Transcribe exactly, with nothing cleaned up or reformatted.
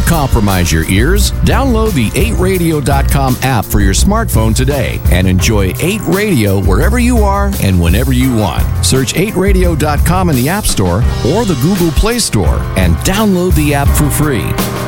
compromise your ears. Download the eight radio dot com app for your smartphone today and enjoy eight Radio wherever you are and whenever you want. Search eight radio dot com in the App Store or the Google Play Store and download the app for free.